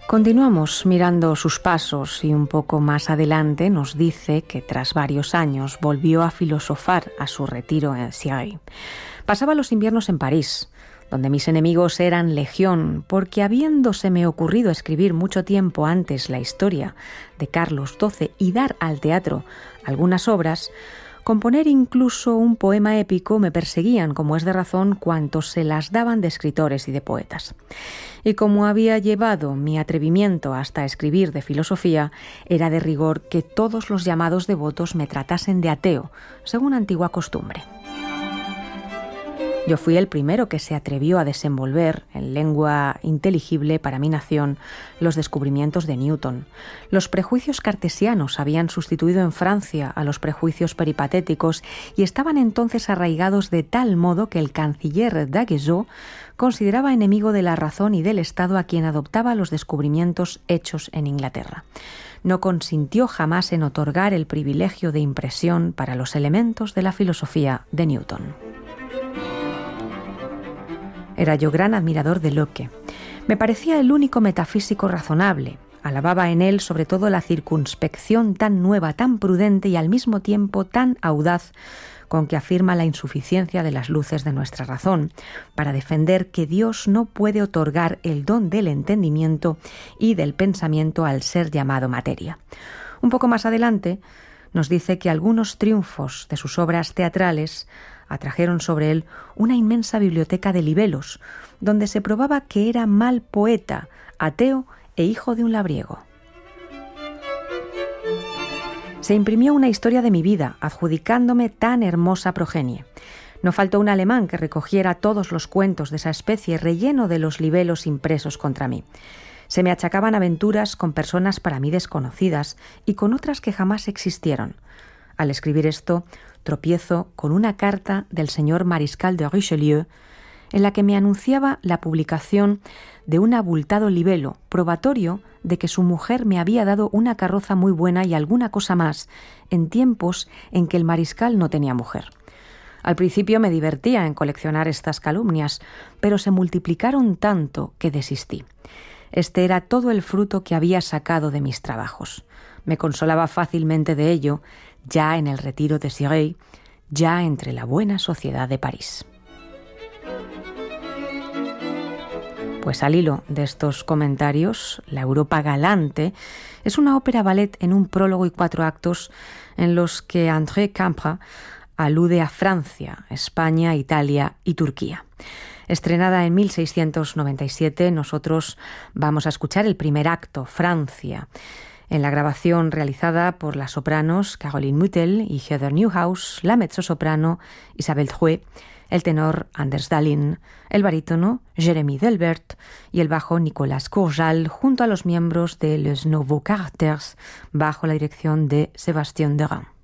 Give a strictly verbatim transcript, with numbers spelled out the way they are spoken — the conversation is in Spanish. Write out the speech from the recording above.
Continuamos mirando sus pasos y un poco más adelante nos dice que tras varios años volvió a filosofar a su retiro en Cirey. Pasaba los inviernos en París, donde mis enemigos eran legión, porque habiéndoseme ocurrido escribir mucho tiempo antes la historia de Carlos doce y dar al teatro algunas obras, componer incluso un poema épico, me perseguían, como es de razón, cuantos se las daban de escritores y de poetas. Y como había llevado mi atrevimiento hasta escribir de filosofía, era de rigor que todos los llamados devotos me tratasen de ateo, según antigua costumbre. Yo fui el primero que se atrevió a desenvolver, en lengua inteligible para mi nación, los descubrimientos de Newton. Los prejuicios cartesianos habían sustituido en Francia a los prejuicios peripatéticos y estaban entonces arraigados de tal modo que el canciller Daguesseau consideraba enemigo de la razón y del Estado a quien adoptaba los descubrimientos hechos en Inglaterra. No consintió jamás en otorgar el privilegio de impresión para los elementos de la filosofía de Newton. Era yo gran admirador de Locke. Me parecía el único metafísico razonable. Alababa en él sobre todo la circunspección tan nueva, tan prudente y al mismo tiempo tan audaz con que afirma la insuficiencia de las luces de nuestra razón, para defender que Dios no puede otorgar el don del entendimiento y del pensamiento al ser llamado materia. Un poco más adelante nos dice que algunos triunfos de sus obras teatrales atrajeron sobre él una inmensa biblioteca de libelos, donde se probaba que era mal poeta, ateo e hijo de un labriego. Se imprimió una historia de mi vida, adjudicándome tan hermosa progenie. No faltó un alemán que recogiera todos los cuentos de esa especie, relleno de los libelos impresos contra mí. Se me achacaban aventuras con personas para mí desconocidas y con otras que jamás existieron. Al escribir esto, tropiezo con una carta del señor mariscal de Richelieu en la que me anunciaba la publicación de un abultado libelo, probatorio de que su mujer me había dado una carroza muy buena y alguna cosa más, en tiempos en que el mariscal no tenía mujer. Al principio me divertía en coleccionar estas calumnias, pero se multiplicaron tanto que desistí. Este era todo el fruto que había sacado de mis trabajos. Me consolaba fácilmente de ello, ya en el retiro de Cirey, ya entre la buena sociedad de París. Pues al hilo de estos comentarios, La Europa galante es una ópera ballet en un prólogo y cuatro actos en los que André Campra alude a Francia, España, Italia y Turquía. Estrenada en mil seiscientos noventa y siete, nosotros vamos a escuchar el primer acto, Francia, en la grabación realizada por las sopranos Caroline Mutel y Heather Newhouse, la mezzosoprano Isabelle Drouet, el tenor Anders Dahlin, el barítono Jérémy Delbert y el bajo Nicolas Courjal, junto a los miembros de Les Nouveaux Caractères, bajo la dirección de Sébastien Derain.